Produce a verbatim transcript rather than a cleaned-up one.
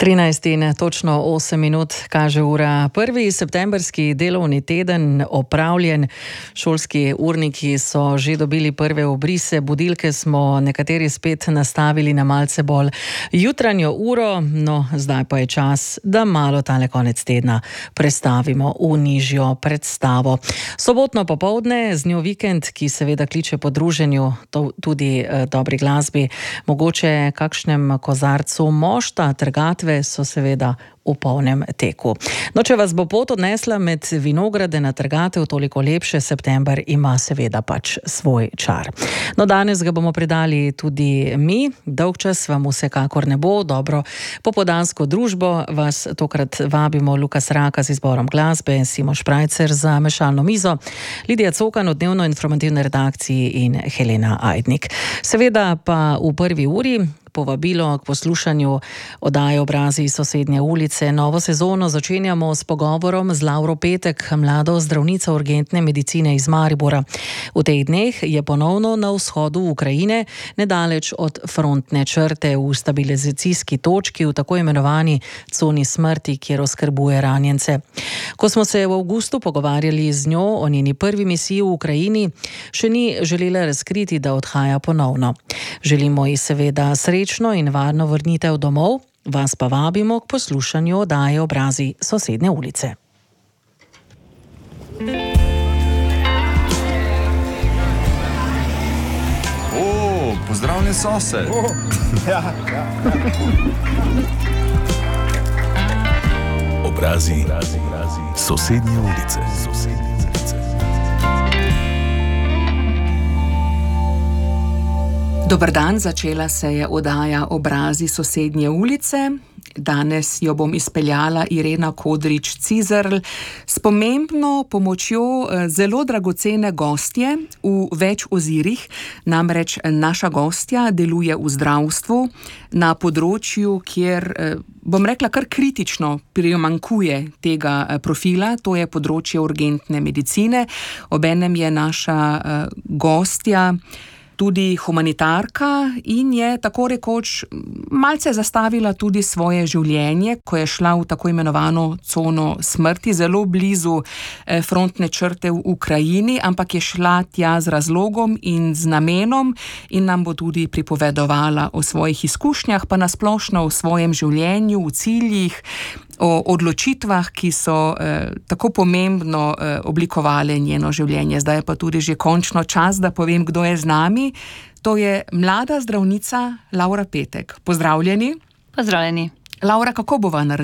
trinajst in točno osem minut kaže ura. Prvi septembrski delovni teden opravljen. Šolski urniki so že dobili prve obrise, budilke smo nekateri spet nastavili na malce bolj jutranjo uro, no zdaj pa je čas, da malo tale konec tedna prestavimo v nižjo predstavo. Sobotno popoldne, z njo vikend, ki seveda kliče po druženju, tudi eh, dobri glasbi, mogoče kakšnem kozarcu mošta, trgatve so seveda v polnem teku. No, če vas bo pot odnesla med vinograde na trgatev, toliko lepše. September ima seveda pač svoj čar. No, danes ga bomo predali tudi mi. Dolg čas vam vsekakor ne bo. Dobro, popoldansko družbo vas tokrat vabimo Lukas Raka z izborom glasbe, Simon Šprajcer za mešalno mizo, Lidija Cokan v dnevno informativni redakciji in Helena Ajdnik. Seveda pa v prvi uri povabilo k poslušanju oddaje Obrazi sosednje ulice. Novo sezono začenjamo s pogovorom z Lauro Petek, mlado zdravnico urgentne medicine iz Maribora. V teh dneh je ponovno na vzhodu Ukrajine, nedaleč od frontne črte, v stabilizacijski točki, v tako imenovani coni smrti, kjer oskrbuje ranjence. Ko smo se v avgustu pogovarjali z njo o njeni prvi misiji v Ukrajini, še ni želela razkriti, da odhaja ponovno. Želimo ji seveda srečno in varno vrnitev domov, vas pa vabimo k poslušanju oddaje Obrazi sosednje ulice. O, pozdravljen sosed. Oh, ja, ja. Obrazi, obrazi, obrazi sosednje ulice. Sosednje ulice. Dober dan, začela se je oddaja Obrazi sosednje ulice. Danes jo bom izpeljala Irena Kodrič-Cizrl s pomembno pomočjo zelo dragocene gostje v več ozirih. Namreč naša gostja deluje v zdravstvu na področju, kjer, bom rekla, kar kritično primanjkuje tega profila, to je področje urgentne medicine. Obenem je naša gostja tudi humanitarka in je tako rekoč malce zastavila tudi svoje življenje, ko je šla v tako imenovano cono smrti, zelo blizu frontne črte v Ukrajini, ampak je šla tja z razlogom in z namenom in nam bo tudi pripovedovala o svojih izkušnjah, pa nasplošno o svojem življenju, v ciljih, o odločitvah, ki so eh, tako pomembno eh, oblikovale njeno življenje. Zdaj je pa tudi že končno čas, da povem, kdo je z nami. To je mlada zdravnica Laura Petek. Pozdravljeni. Pozdravljeni. Laura, kako bova naredila?